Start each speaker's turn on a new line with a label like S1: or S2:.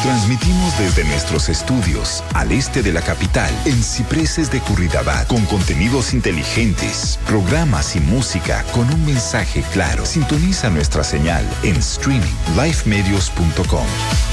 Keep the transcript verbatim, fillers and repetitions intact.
S1: Transmitimos desde nuestros estudios al este de la capital, en Cipreses de Curridabat, con contenidos inteligentes, programas y música con un mensaje claro. Sintoniza nuestra señal en streaming live medios punto com.